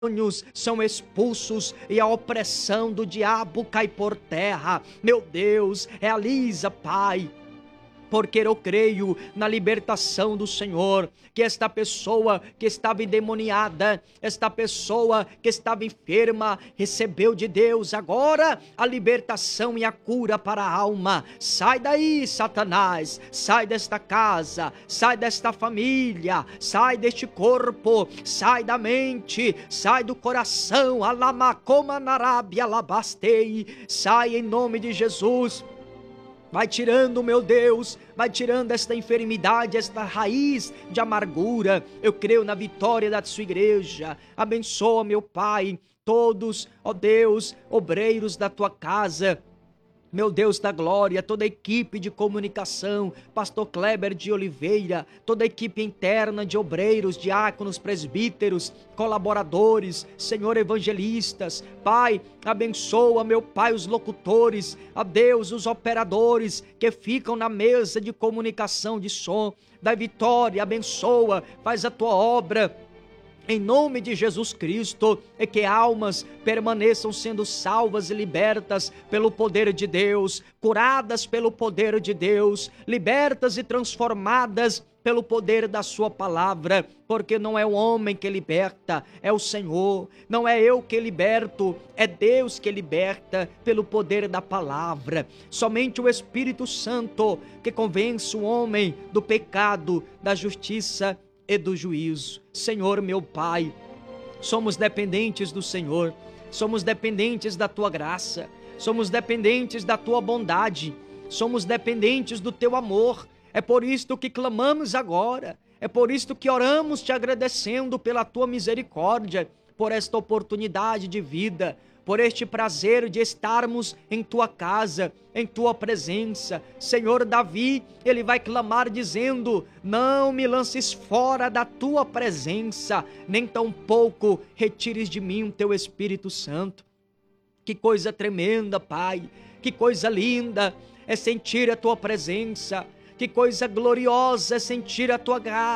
demônios são expulsos e a opressão do diabo cai por terra. Meu Deus, realiza, Pai, porque eu creio na libertação do Senhor, que esta pessoa que estava endemoniada, esta pessoa que estava enferma, recebeu de Deus agora a libertação e a cura para a alma. Sai daí, Satanás, sai desta casa, sai desta família, sai deste corpo, sai da mente, sai do coração, alamacoma narábia alabastei, sai em nome de Jesus. Vai tirando, meu Deus, vai tirando esta enfermidade, esta raiz de amargura. Eu creio na vitória da sua igreja. Abençoa, meu Pai, todos, ó Deus, obreiros da tua casa. Meu Deus da glória, toda a equipe de comunicação, pastor Kleber de Oliveira, toda a equipe interna de obreiros, diáconos, presbíteros, colaboradores, Senhor, evangelistas. Pai, abençoa, meu Pai, os locutores, a Deus, os operadores que ficam na mesa de comunicação de som. Da vitória, abençoa, faz a tua obra. Em nome de Jesus Cristo, e que almas permaneçam sendo salvas e libertas pelo poder de Deus, curadas pelo poder de Deus, libertas e transformadas pelo poder da sua palavra, porque não é o homem que liberta, é o Senhor. Não é eu que liberto, é Deus que liberta pelo poder da palavra. Somente o Espírito Santo que convence o homem do pecado, da justiça e do juízo. Senhor, meu Pai, somos dependentes do Senhor, somos dependentes da tua graça, somos dependentes da tua bondade, somos dependentes do teu amor. É por isto que clamamos agora, é por isto que oramos te agradecendo pela tua misericórdia, por esta oportunidade de vida, por este prazer de estarmos em tua casa, em tua presença. Senhor, Davi, ele vai clamar dizendo: não me lances fora da tua presença, nem tampouco retires de mim o teu Espírito Santo. Que coisa tremenda, Pai, que coisa linda é sentir a tua presença, que coisa gloriosa é sentir a tua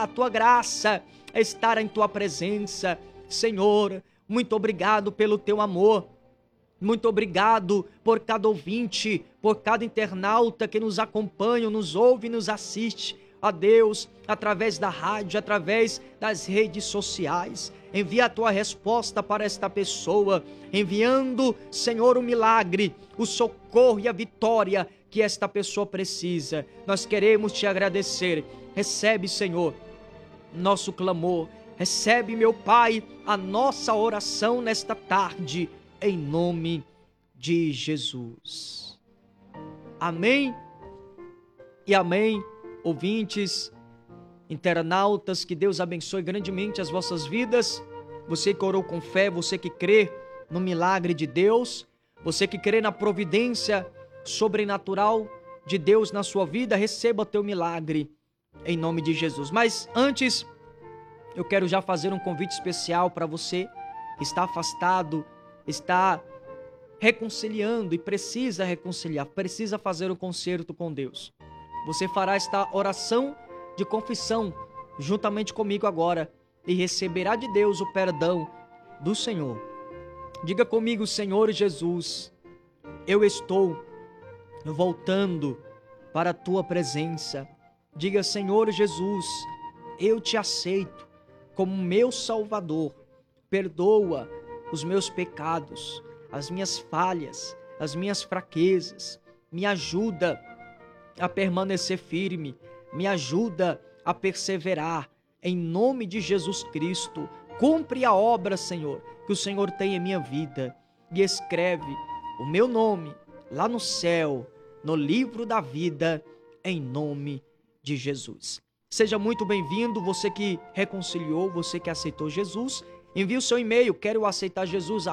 graça, é estar em tua presença. Senhor, muito obrigado pelo teu amor. Muito obrigado por cada ouvinte, por cada internauta que nos acompanha, nos ouve e nos assiste. A Deus, através da rádio, através das redes sociais. Envia a tua resposta para esta pessoa, enviando, Senhor, o milagre, o socorro e a vitória que esta pessoa precisa. Nós queremos te agradecer. Recebe, Senhor, nosso clamor. Recebe, meu Pai, a nossa oração nesta tarde, em nome de Jesus. Amém e amém, ouvintes, internautas, que Deus abençoe grandemente as vossas vidas. Você que orou com fé, você que crê no milagre de Deus, você que crê na providência sobrenatural de Deus na sua vida, receba teu milagre em nome de Jesus. Mas antes, eu quero já fazer um convite especial para você que está afastado, está reconciliando e precisa reconciliar, precisa fazer o concerto com Deus. Você fará esta oração de confissão juntamente comigo agora e receberá de Deus o perdão do Senhor. Diga comigo: Senhor Jesus, eu estou voltando para a tua presença. Diga: Senhor Jesus, eu te aceito como meu Salvador. Perdoa os meus pecados, as minhas falhas, as minhas fraquezas. Me ajuda a permanecer firme, me ajuda a perseverar. Em nome de Jesus Cristo, cumpre a obra, Senhor, que o Senhor tem em minha vida, e escreve o meu nome lá no céu, no livro da vida, em nome de Jesus. Seja muito bem-vindo, você que reconciliou, você que aceitou Jesus. Envie o seu e-mail, quero aceitar Jesus,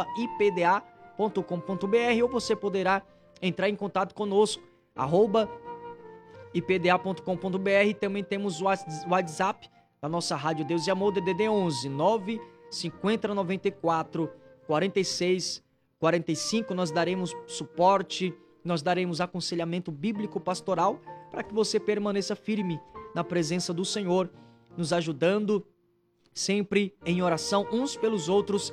@ipda.com.br, ou você poderá entrar em contato conosco, @ipda.com.br. Também temos o WhatsApp da nossa Rádio Deus e Amor, DDD 11 9 50 94 46 45. Nós daremos suporte, nós daremos aconselhamento bíblico pastoral para que você permaneça firme na presença do Senhor, nos ajudando sempre em oração uns pelos outros